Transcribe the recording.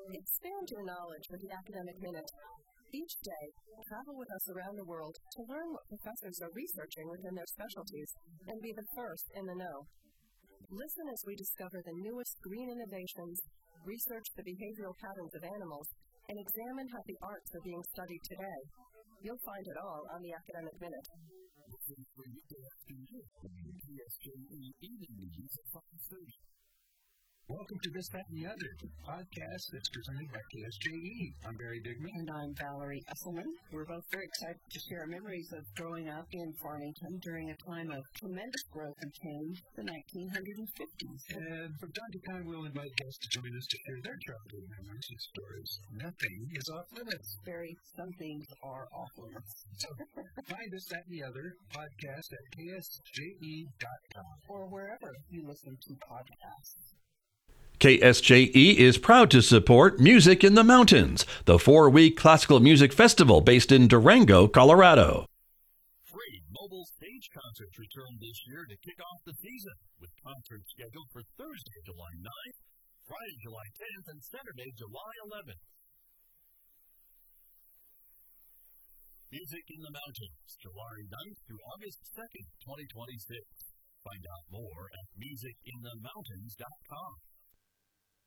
Expand your knowledge with the Academic Minute. Each day, travel with us around the world to learn what professors are researching within their specialties and be the first in the know. Listen as we discover the newest green innovations, research the behavioral patterns of animals, and examine how the arts are being studied today. You'll find it all on the Academic Minute. Welcome to This, That, and the Other podcast that's presented by KSJE. I'm Barry Digman. And I'm Valerie Esselman. We're both very excited to share our memories of growing up in Farmington during a time of tremendous growth and change, the 1950s. And from time to time, we'll invite guests to join us to share their childhood memories and stories. Nothing is off limits. Barry, some things are off limits. So, find This, That, and the Other podcast at ksje.com. Or wherever you listen to podcasts. KSJE is proud to support Music in the Mountains, the 4-week classical music festival based in Durango, Colorado. Free mobile stage concerts return this year to kick off the season, with concerts scheduled for Thursday, July 9th, Friday, July 10th, and Saturday, July 11th. Music in the Mountains, July 9th through August 2nd, 2026. Find out more at musicinthemountains.com.